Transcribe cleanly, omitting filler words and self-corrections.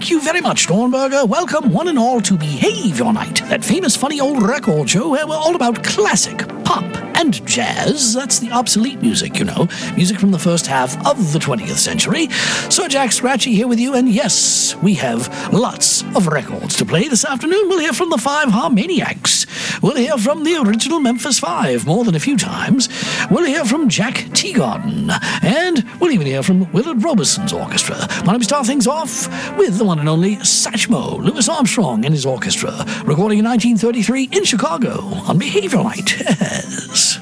Thank you very much, Dornberger. Welcome, one and all, to Behavior Night, that famous funny old record show where we're all about classic, pop, and jazz. That's the obsolete music, you know. Music from the first half of the 20th century. Sir Jack Scratchy here with you, and yes, we have lots of records to play this afternoon. We'll hear from the Five Harmoniacs. We'll hear from the original Memphis Five more than a few times. We'll hear from Jack Teagarden, and we'll even hear from Willard Robeson's orchestra. Why don't we start things off with the one and only Satchmo, Louis Armstrong and his orchestra, recording in 1933 in Chicago on Behavior Night. Yes.